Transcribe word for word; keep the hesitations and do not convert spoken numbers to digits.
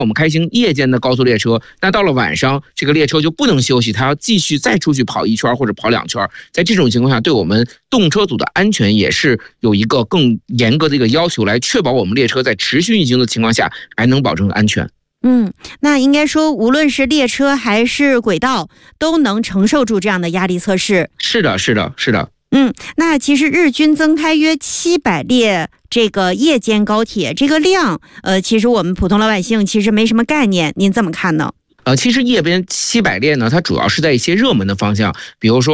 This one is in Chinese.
我们开行夜间的高速列车，那到了晚上，这个列车就不能休息，它要继续再出去跑一圈或者跑两圈。在这种情况下，对我们动车组的安全也是有一个更严格的一个要求，来确保我们列车在持续运行的情况下还能保证安全。 嗯，那应该说，无论是列车还是轨道，都能承受住这样的压力测试。 是的，是的，是的。 嗯，那其实日均增开约七百列这个夜间高铁，这个量，呃，其实我们普通老百姓其实没什么概念，您怎么看呢？ 呃，其实夜边七百列呢，它主要是在一些热门的方向，比如说